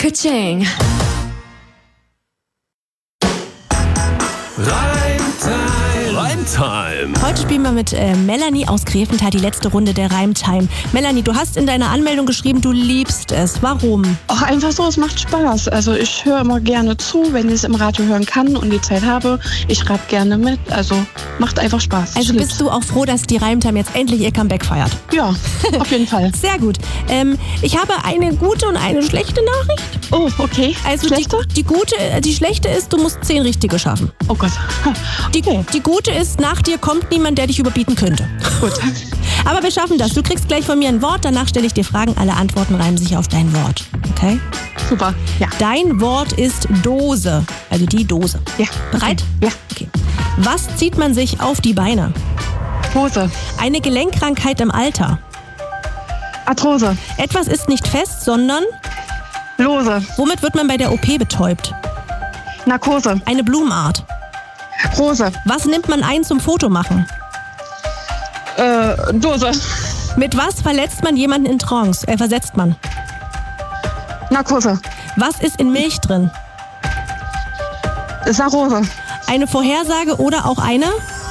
Ka-ching. Reimtime. Heute spielen wir mit Melanie aus Greventhal die letzte Runde der Reimtime. Melanie, du hast in deiner Anmeldung geschrieben, du liebst es. Warum? Auch einfach so, es macht Spaß. Also ich höre immer gerne zu, wenn ich es im Radio hören kann und die Zeit habe. Ich rap gerne mit, also macht einfach Spaß. Also bist du auch froh, dass die Reimtime jetzt endlich ihr Comeback feiert? Ja, auf jeden Fall. Sehr gut. Ich habe eine gute und eine schlechte Nachricht. Oh, okay. Also die schlechte ist, du musst 10 richtige schaffen. Oh Gott. Die gute ist, nach dir kommt niemand, der dich überbieten könnte. Gut. Aber wir schaffen das. Du kriegst gleich von mir ein Wort, danach stelle ich dir Fragen. Alle Antworten reimen sich auf dein Wort. Okay? Super, ja. Dein Wort ist Dose. Also die Dose. Ja. Bereit? Ja. Okay. Was zieht man sich auf die Beine? Hose. Eine Gelenkkrankheit im Alter. Arthrose. Etwas ist nicht fest, sondern... Lose. Womit wird man bei der OP betäubt? Narkose. Eine Blumenart. Rose. Was nimmt man ein zum Fotomachen? Dose. Mit was versetzt man jemanden in Trance? Narkose. Was ist in Milch drin? Sarose. Eine Vorhersage oder auch eine?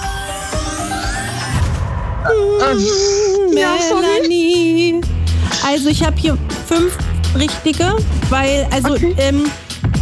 Ja, sorry. Melanie. Also ich habe hier 5 richtige, weil Okay.